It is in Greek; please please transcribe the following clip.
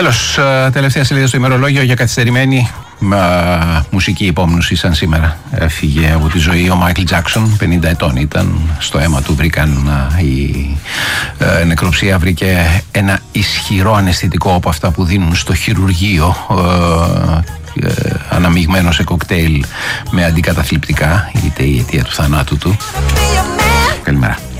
Τέλος, τελευταία σελίδα στο ημερολόγιο για καθυστερημένη μουσική υπόμνωση σαν σήμερα. Έφυγε από τη ζωή ο Μάικλ Τζάκσον, 50 ετών ήταν. Στο αίμα του βρήκαν, η νεκροψία βρήκε ένα ισχυρό αναισθητικό από αυτά που δίνουν στο χειρουργείο, αναμειγμένο σε κοκτέιλ με αντικαταθλιπτικά. Είτε η αιτία του θανάτου του. Καλημέρα.